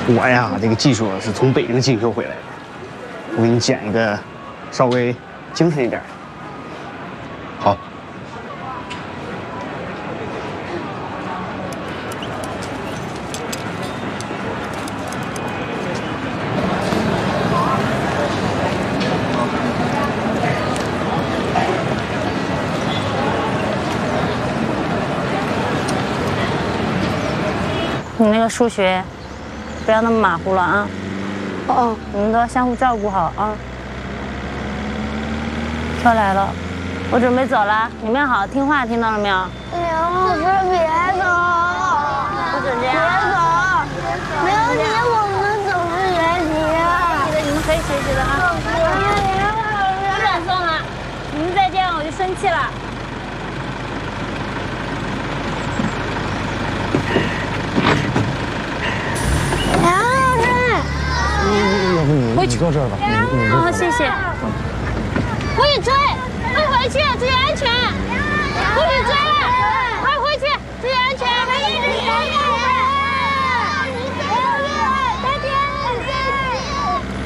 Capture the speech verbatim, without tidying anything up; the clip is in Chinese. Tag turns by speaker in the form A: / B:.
A: 我呀，这个技术是从北京进修回来的。我给你剪一个稍微精神一点。
B: 好。
C: 你那个数学，不要那么马虎了啊！哦，你们都要相互照顾好啊！车来了，我准备走了，你们要好好听话，听到了没有？
D: 梁老师，别走！
C: 不准这样！
D: 别走！没有你，我们怎么学习啊？
C: 记得你们可以学习的啊！不准送了，你们再这样我就生气了。
B: 回去，你坐这儿吧。
C: 好，谢谢。
D: 我也追，快回去，注意安全。